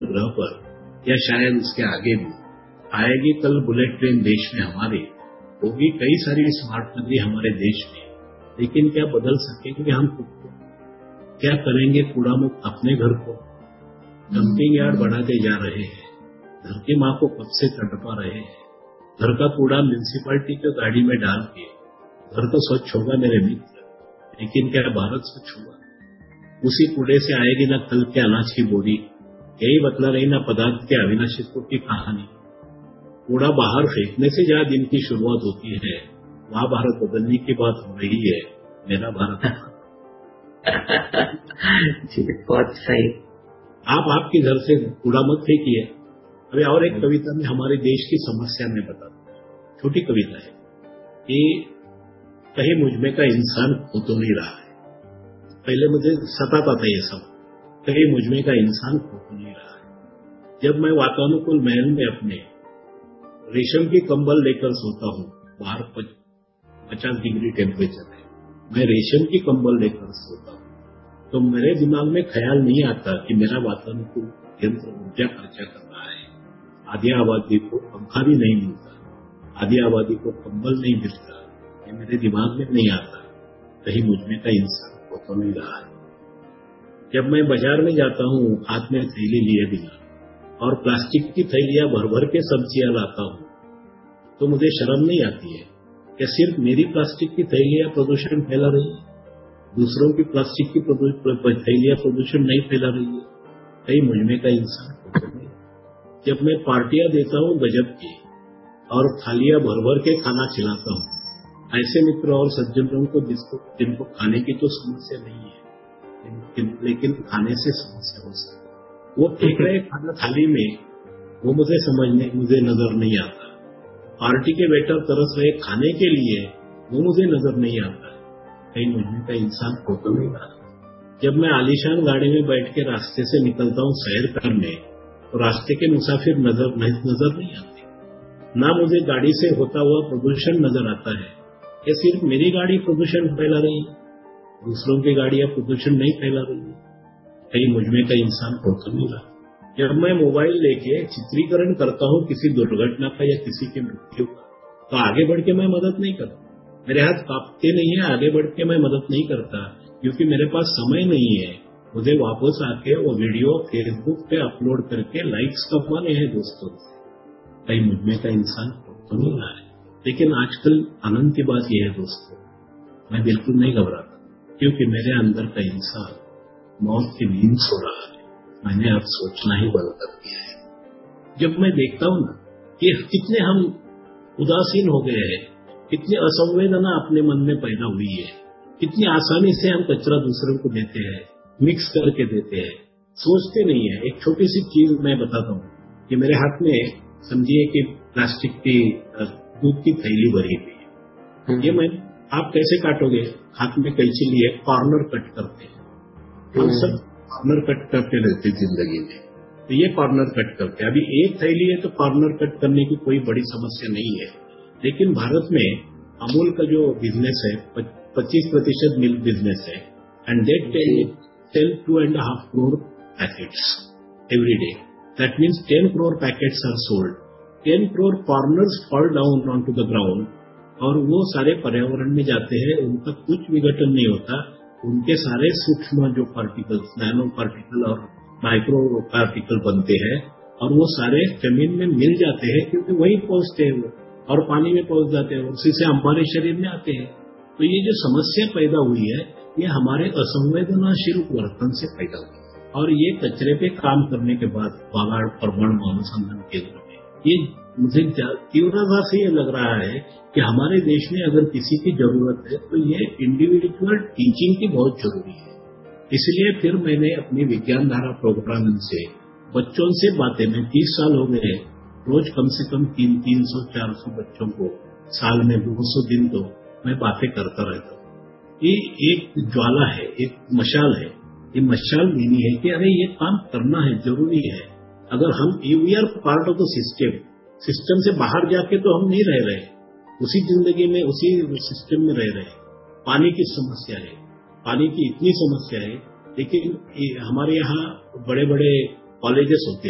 ग्रह पर या शायद उसके आगे भी आएगी कल बुलेट ट्रेन देश में हमारे, होगी कई सारी स्मार्ट नगरी हमारे देश में, लेकिन क्या बदल सकेंगे हम खुद को? क्या करेंगे कूड़ा मुक्त अपने घर को? डंपिंग यार्ड बढ़ाते जा रहे हैं, धरती माँ को कब से तड़पा रहे हैं। घर का कूड़ा म्यूनिसिपैलिटी की गाड़ी में डाल के घर तो स्वच्छ होगा मेरे मित्र, लेकिन क्या भारत स्वच्छ होगा? उसी कूड़े से आएगी ना कल के अनाज की बोरी, यही बतला रही ना पदार्थ के अविनाशित्व की कहानी। कूड़ा बाहर फेंकने से जहाँ दिन की शुरुआत होती है, वहाँ भारत बदलने की बात हो रही है। मेरा भारत जी, बहुत सही। आप आपके घर से कूड़ा मत फेंकिए। अभी और एक कविता में हमारे देश की समस्या में बताता हूँ, छोटी कविता है कि कहीं मुझमें का इंसान खो तो नहीं रहा है। पहले मुझे सताता था ये सब, कहीं मुझमें का इंसान खो तो नहीं रहा है। जब मैं वातानुकूल महल में अपने रेशम की कंबल लेकर सोता हूँ, बाहर 50 डिग्री टेम्परेचर है, मैं रेशम की कंबल लेकर सोता हूँ, तो मेरे दिमाग में ख्याल नहीं आता कि मेरा वातानुकूल यंत्र ऊर्जा खर्चा कर रहा है। आधी आबादी को पंखा भी नहीं मिलता, आधी आबादी को कंबल नहीं मिलता, ये मेरे दिमाग में नहीं आता। कहीं मुझमें का इंसान खो तो नहीं रहा है। जब मैं बाजार में जाता हूँ हाथ में थैली लिए बिना और प्लास्टिक की थैलियां भर भर के सब्जियां लाता हूँ, तो मुझे शर्म नहीं आती है कि सिर्फ मेरी प्लास्टिक की थैलियां प्रदूषण फैला रही है, दूसरों की प्लास्टिक की थैलियां प्रदूषण नहीं फैला रही है। कहीं मुझमें का इंसान खो तो नहीं। जब मैं पार्टियां देता हूँ गजब की और थालियां भर भर के खाना खिलाता हूँ, ऐसे मित्र और सज्जनों को जिनको खाने की तो समस्या नहीं है, लेकिन खाने से समस्या हो सकती, वो फेंक रहे खाना थाली में, वो मुझे नजर नहीं आता। पार्टी के वेटर तरस रहे खाने के लिए, वो मुझे नजर नहीं आता। कहीं मुझमें का इंसान खो तो नहीं रहा। जब मैं आलीशान गाड़ी में बैठ के रास्ते से निकलता हूँ सैर करने, तो रास्ते के मुसाफिर नजर नहीं आते। ना मुझे गाड़ी से होता हुआ प्रदूषण नजर आता है कि सिर्फ मेरी गाड़ी प्रदूषण फैला रही है, दूसरों की गाड़ियां प्रदूषण नहीं फैला रही है। कहीं मुझमें का इंसान खो तो नहीं रहा। जब मैं मोबाइल लेके चित्रीकरण करता हूँ किसी दुर्घटना का या किसी की मृत्यु का, तो आगे बढ़ के मैं मदद नहीं करता। मेरे हाथ कांपते नहीं है, आगे बढ़ के मैं मदद नहीं करता, क्योंकि मेरे पास समय नहीं है। मुझे वापस आके वो वीडियो फेसबुक पे अपलोड करके लाइक्स कमाने हैं दोस्तों से। कहीं मुझमें का इंसान खो तो नहीं रहा है। लेकिन आजकल आनंद की बात यह है दोस्तों, मैं बिल्कुल नहीं घबराता, क्योंकि मेरे अंदर का इंसान मौत की नींद सो रहा है। मैंने अब सोचना ही बंद कर दिया है। जब मैं देखता हूँ ना कि कितने हम उदासीन हो गए हैं, कितनी असंवेदना अपने मन में पैदा हुई है, कितनी आसानी से हम कचरा दूसरों को देते हैं, मिक्स करके देते हैं, सोचते नहीं है। एक छोटी सी चीज मैं बताता हूँ कि मेरे हाथ में समझिए कि प्लास्टिक की दूध की थैली भरी हुई है। ये मैं आप कैसे काटोगे? हाथ में कैंची लिए कॉर्नर कट करते हैं। हम सब कॉर्नर कट करते रहते जिंदगी में, तो ये कॉर्नर कट करते। अभी एक थैली है तो कॉर्नर कट करने की कोई बड़ी समस्या नहीं है। लेकिन भारत में अमूल का जो बिजनेस है 25% मिल्क बिजनेस है, and that cell 2.5 crore packets every day. That means 10 crore packets are sold. 10 crore corners fall down on to the ground, और वो सारे पर्यावरण में जाते हैं, उनका कुछ विघटन नहीं होता। उनके सारे सूक्ष्म जो पार्टिकल्स, नैनो पार्टिकल और माइक्रो पार्टिकल बनते हैं, और वो सारे जमीन में मिल जाते हैं, क्योंकि वही पहुंचते हैं वो, और पानी में पहुंच जाते हैं, उसी से हमारे शरीर में आते हैं। तो ये जो समस्या पैदा हुई है, ये हमारे असंवेदनशील वर्तन से पैदा हुई है। और ये कचरे पे काम करने के बाद वागाड़ परमाणु अनुसंधान केंद्र में ये मुझे तीव्रता से ये लग रहा है कि हमारे देश में अगर किसी की जरूरत है तो ये इंडिविजुअल टीचिंग की बहुत जरूरी है। इसलिए फिर मैंने अपनी विज्ञान धारा प्रोग्रामिंग से बच्चों से बातें, में 30 साल हो गए, रोज कम से कम 300-400 बच्चों को, साल में 200 दिन तो मैं बातें करता रहता हूँ। ये एक ज्वाला है, एक मशाल है। ये मशाल देनी है कि अरे ये काम करना है, जरूरी है। अगर हम we are part of the system से बाहर जाके तो हम नहीं रह रहे, उसी जिंदगी में उसी सिस्टम में रह रहे। पानी की समस्या है, पानी की इतनी समस्या है, लेकिन हमारे यहाँ बड़े बड़े कॉलेजेस होते हैं।